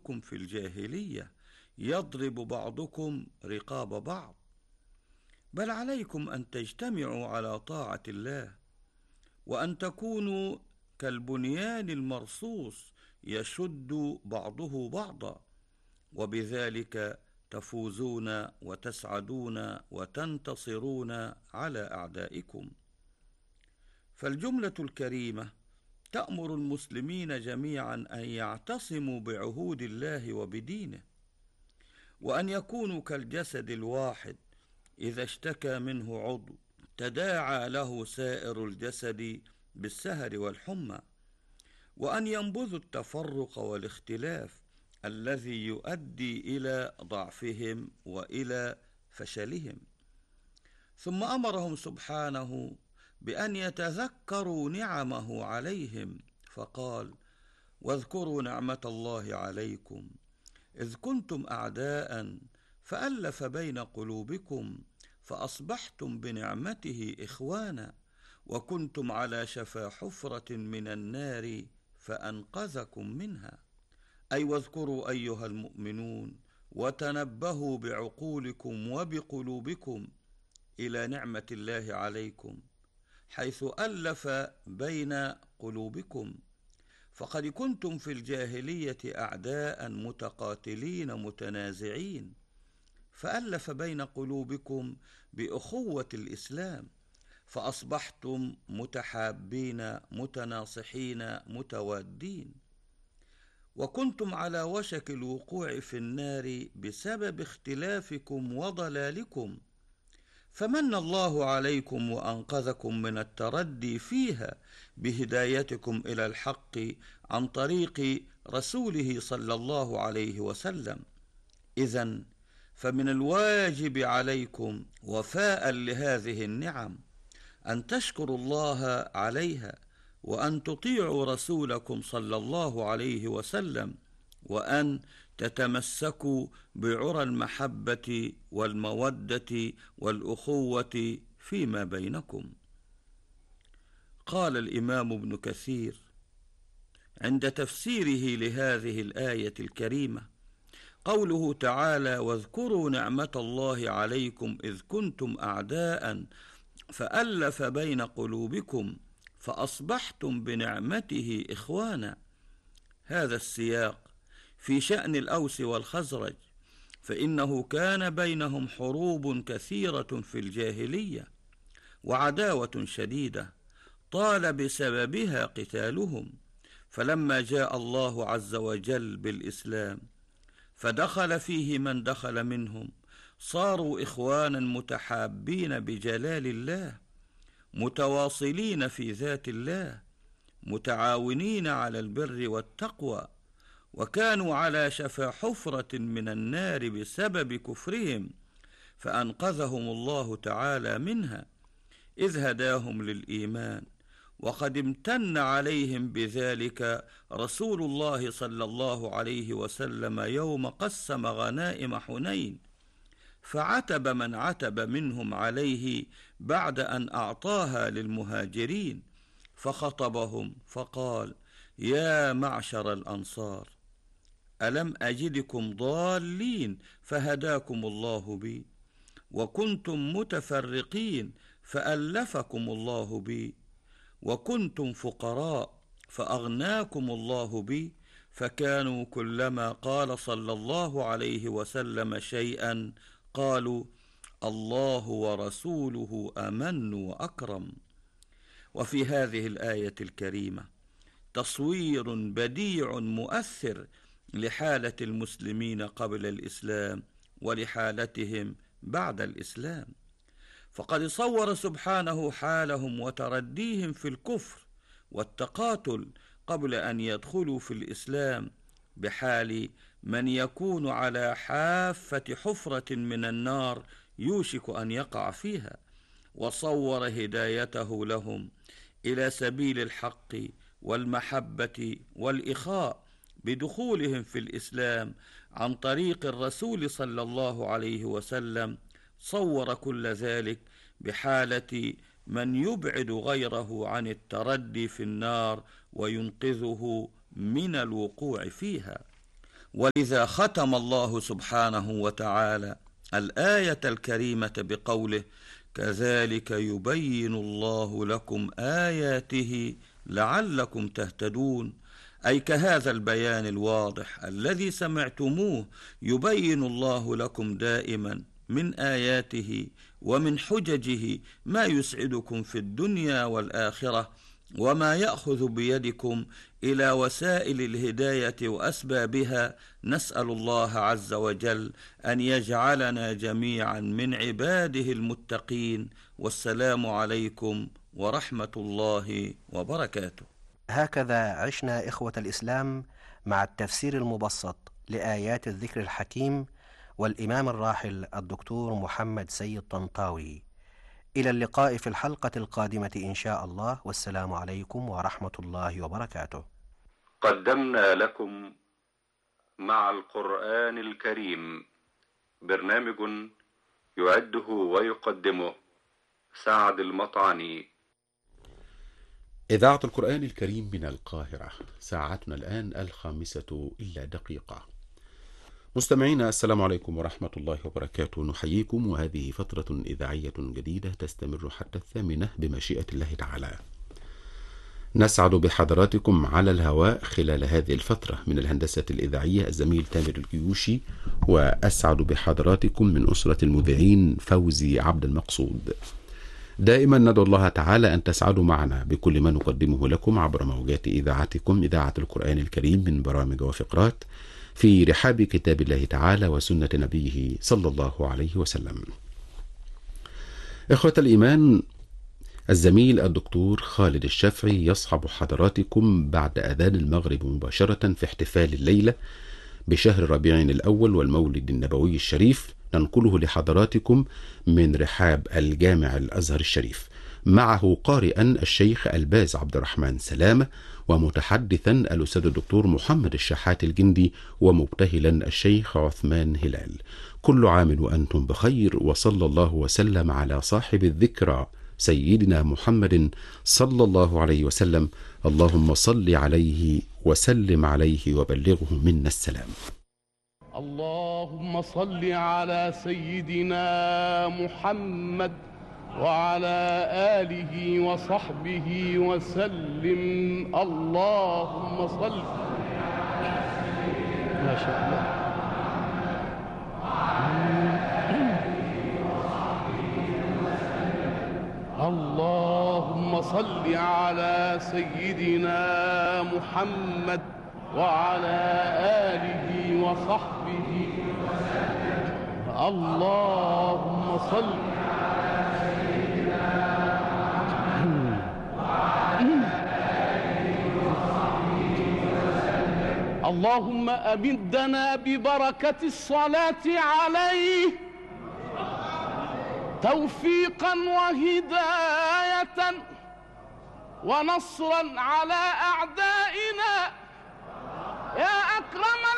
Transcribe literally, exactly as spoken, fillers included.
مثلكم في الجاهلية يضرب بعضكم رقاب بعض، بل عليكم أن تجتمعوا على طاعة الله، وأن تكونوا كالبنيان المرصوص يشد بعضه بعضا، وبذلك تفوزون وتسعدون وتنتصرون على أعدائكم. فالجملة الكريمة تأمر المسلمين جميعا أن يعتصموا بعهود الله وبدينه، وأن يكونوا كالجسد الواحد إذا اشتكى منه عضو تداعى له سائر الجسد بالسهر والحمى، وأن ينبذوا التفرق والاختلاف الذي يؤدي إلى ضعفهم وإلى فشلهم. ثم أمرهم سبحانه بأن يتذكروا نعمه عليهم، فقال: واذكروا نعمة الله عليكم إذ كنتم أعداء فألف بين قلوبكم فأصبحتم بنعمته إخوانا وكنتم على شفا حفرة من النار فأنقذكم منها. أي واذكروا أيها المؤمنون وتنبهوا بعقولكم وبقلوبكم إلى نعمة الله عليكم حيث ألف بين قلوبكم، فقد كنتم في الجاهلية أعداء متقاتلين متنازعين، فألف بين قلوبكم بأخوة الإسلام، فأصبحتم متحابين متناصحين متوادين، وكنتم على وشك الوقوع في النار بسبب اختلافكم وضلالكم، فمن الله عليكم وأنقذكم من التردي فيها بهدايتكم إلى الحق عن طريق رسوله صلى الله عليه وسلم. إذن فمن الواجب عليكم وفاء لهذه النعم أن تشكروا الله عليها، وأن تطيعوا رسولكم صلى الله عليه وسلم، وأن تتمسكوا بعرى المحبة والمودة والأخوة فيما بينكم. قال الإمام ابن كثير عند تفسيره لهذه الآية الكريمة: قوله تعالى: واذكروا نعمة الله عليكم إذ كنتم أعداء فألف بين قلوبكم فأصبحتم بنعمته إخوانا. هذا السياق في شأن الأوس والخزرج، فإنه كان بينهم حروب كثيرة في الجاهلية وعداوة شديدة طال بسببها قتالهم، فلما جاء الله عز وجل بالإسلام فدخل فيه من دخل منهم صاروا إخوانا متحابين بجلال الله، متواصلين في ذات الله، متعاونين على البر والتقوى، وكانوا على شفا حفرة من النار بسبب كفرهم، فأنقذهم الله تعالى منها إذ هداهم للإيمان، وقد امتن عليهم بذلك رسول الله صلى الله عليه وسلم يوم قسم غنائم حنين، فعتب من عتب منهم عليه بعد أن أعطاها للمهاجرين، فخطبهم فقال: يا معشر الأنصار، ألم أجدكم ضالين فهداكم الله بي، وكنتم متفرقين فألفكم الله بي، وكنتم فقراء فأغناكم الله بي، فكانوا كلما قال صلى الله عليه وسلم شيئا قالوا: الله ورسوله أمن وأكرم. وفي هذه الآية الكريمة تصوير بديع مؤثر لحالة المسلمين قبل الإسلام ولحالتهم بعد الإسلام، فقد صور سبحانه حالهم وترديهم في الكفر والتقاتل قبل أن يدخلوا في الإسلام بحال من يكون على حافة حفرة من النار يوشك أن يقع فيها، وصور هدايته لهم إلى سبيل الحق والمحبة والإخاء بدخولهم في الإسلام عن طريق الرسول صلى الله عليه وسلم. صور كل ذلك بحالة من يبعد غيره عن التردي في النار وينقذه من الوقوع فيها. ولذا ختم الله سبحانه وتعالى الآية الكريمة بقوله: كذلك يبين الله لكم آياته لعلكم تهتدون. أي كهذا البيان الواضح الذي سمعتموه يبين الله لكم دائما من آياته ومن حججه ما يسعدكم في الدنيا والآخرة، وما يأخذ بيدكم إلى وسائل الهداية وأسبابها. نسأل الله عز وجل أن يجعلنا جميعا من عباده المتقين. والسلام عليكم ورحمة الله وبركاته. هكذا عشنا إخوة الإسلام مع التفسير المبسط لآيات الذكر الحكيم والإمام الراحل الدكتور محمد سيد طنطاوي. إلى اللقاء في الحلقة القادمة إن شاء الله، والسلام عليكم ورحمة الله وبركاته. قدمنا لكم مع القرآن الكريم برنامج يعده ويقدمه سعد المطعني. إذاعة القرآن الكريم من القاهرة، ساعتنا الآن الخامسة إلا دقيقة. مستمعينا السلام عليكم ورحمة الله وبركاته، نحييكم، وهذه فترة إذاعية جديدة تستمر حتى الثامنة بمشيئة الله تعالى. نسعد بحضراتكم على الهواء خلال هذه الفترة. من الهندسة الإذاعية الزميل تامر الجيوشي، وأسعد بحضراتكم من أسرة المذيعين فوزي عبد المقصود. دائما ندعو الله تعالى أن تسعدوا معنا بكل ما نقدمه لكم عبر موجات إذاعتكم إذاعة القرآن الكريم من برامج وفقرات في رحاب كتاب الله تعالى وسنة نبيه صلى الله عليه وسلم. إخوة الإيمان، الزميل الدكتور خالد الشافعي يصحب حضراتكم بعد أذان المغرب مباشرة في احتفال الليلة بشهر ربيع الأول والمولد النبوي الشريف، ننقله لحضراتكم من رحاب الجامع الأزهر الشريف، معه قارئا الشيخ الباز عبد الرحمن سلامة، ومتحدثا الأستاذ الدكتور محمد الشحات الجندي، ومبتهلا الشيخ عثمان هلال. كل عام وأنتم بخير، وصلى الله وسلم على صاحب الذكرى سيدنا محمد صلى الله عليه وسلم. اللهم صل عليه وسلم عليه وبلغه منا السلام. اللهم صل على سيدنا محمد وعلى آله وصحبه وسلم. اللهم صل. ما شاء الله. اللهم صل على سيدنا محمد وعلى آله وصحبه وسلم. اللهم صل. اللهم أمدنا ببركة الصلاة عليه توفيقا وهداية ونصرا على أعدائنا يا أكرم